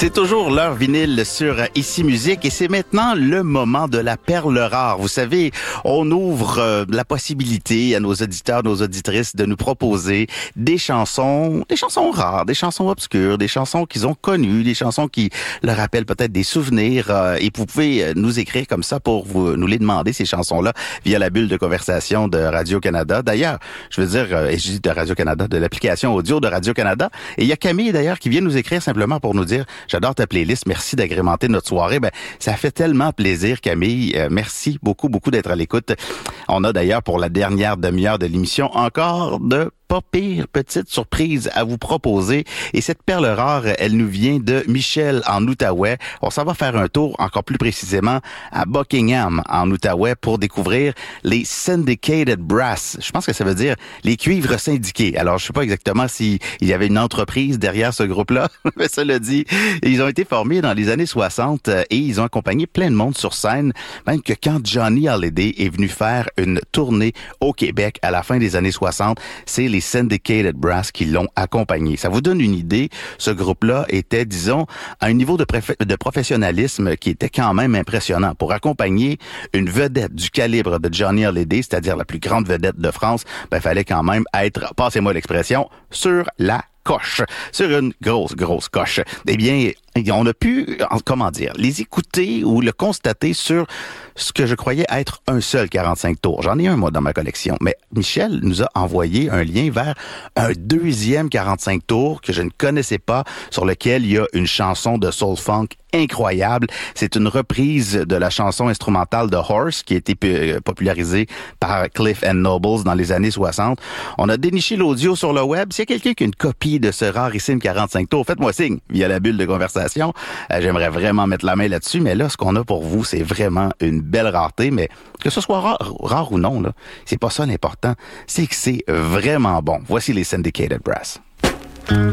C'est toujours l'heure vinyle sur Ici Musique et c'est maintenant le moment de la perle rare. Vous savez, on ouvre la possibilité à nos auditeurs, nos auditrices de nous proposer des chansons rares, des chansons obscures, des chansons qu'ils ont connues, des chansons qui leur rappellent peut-être des souvenirs. Et vous pouvez nous écrire comme ça pour nous les demander, ces chansons-là, via la bulle de conversation de Radio-Canada. D'ailleurs, je veux dire, et je dis de Radio-Canada, de l'application audio de Radio-Canada. Et il y a Camille, d'ailleurs, qui vient nous écrire simplement pour nous dire « J'adore ta playlist, merci d'agrémenter notre soirée ». Ben, ça fait tellement plaisir, Camille. Merci beaucoup d'être à l'écoute. On a d'ailleurs, pour la dernière demi-heure de l'émission, encore de pas pire petite surprise à vous proposer. Et cette perle rare, elle nous vient de Michel en Outaouais. On s'en va faire un tour, encore plus précisément, à Buckingham, en Outaouais, pour découvrir les Syndicated Brass. Je pense que ça veut dire les cuivres syndiqués. Alors, je sais pas exactement s'il y avait une entreprise derrière ce groupe-là, mais cela dit, ils ont été formés dans les années 60 et ils ont accompagné plein de monde sur scène, même que quand Johnny Hallyday est venu faire une tournée au Québec à la fin des années 60, c'est les Syndicated Brass qui l'ont accompagné. Ça vous donne une idée, ce groupe-là était, disons, à un niveau de professionnalisme qui était quand même impressionnant. Pour accompagner une vedette du calibre de Johnny Hallyday, c'est-à-dire la plus grande vedette de France, ben, fallait quand même être, passez-moi l'expression, sur la coche, sur une grosse coche. Eh bien, on a pu, les écouter ou le constater sur ce que je croyais être un seul 45 tours. J'en ai un, moi, dans ma collection. Mais Michel nous a envoyé un lien vers un deuxième 45 tours que je ne connaissais pas, sur lequel il y a une chanson de soul funk incroyable. C'est une reprise de la chanson instrumentale de Horse qui a été popularisée par Cliff and Nobles dans les années 60. On a déniché l'audio sur le web. S'il y a quelqu'un qui a une copie de ce rarissime 45 tours, faites-moi signe via la bulle de conversation. J'aimerais vraiment mettre la main là-dessus, mais là, ce qu'on a pour vous, c'est vraiment une belle rareté, mais que ce soit rare ou non, là, c'est pas ça l'important. C'est que c'est vraiment bon. Voici les Syndicated Brass.